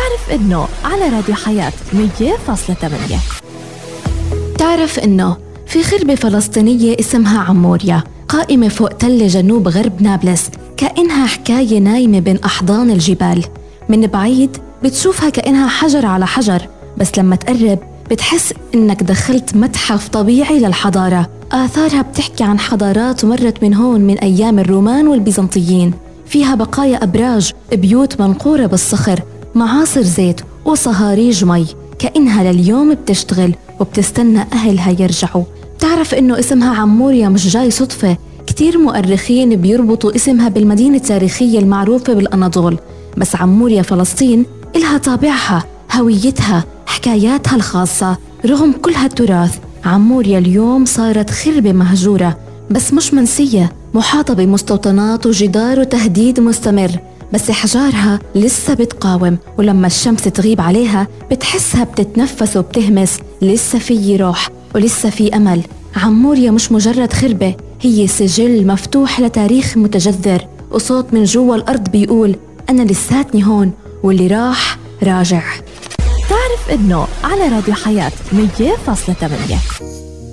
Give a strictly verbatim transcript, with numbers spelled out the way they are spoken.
تعرف إنه على راديو حياة مية فاصلة ثمانية. تعرف إنه في خربة فلسطينية اسمها عموريا قائمة فوق تل جنوب غرب نابلس، كأنها حكاية نايمة بين أحضان الجبال. من بعيد بتشوفها كأنها حجر على حجر، بس لما تقرب بتحس إنك دخلت متحف طبيعي للحضارة. آثارها بتحكي عن حضارات مرت من هون من أيام الرومان والبيزنطيين. فيها بقايا أبراج، بيوت منقورة بالصخر، معاصر زيت وصهاريج مي، كأنها لليوم بتشتغل وبتستنى أهلها يرجعوا. تعرف إنه اسمها عموريا مش جاي صدفة، كتير مؤرخين بيربطوا اسمها بالمدينة التاريخية المعروفة بالأناضول، بس عموريا فلسطين إلها طابعها، هويتها، حكاياتها الخاصة. رغم كل هالتراث، عموريا اليوم صارت خربة مهجورة، بس مش منسية، محاطة بمستوطنات وجدار وتهديد مستمر، بس حجارها لسه بتقاوم، ولما الشمس تغيب عليها بتحسها بتتنفس وبتهمس. لسه في روح ولسه في أمل. عموريا مش مجرد خربة، هي سجل مفتوح لتاريخ متجذر، وصوت من جوا الأرض بيقول أنا لساتني هون واللي راح راجع. تعرف إنه على راديو حياة مية فاصلة ثمانية.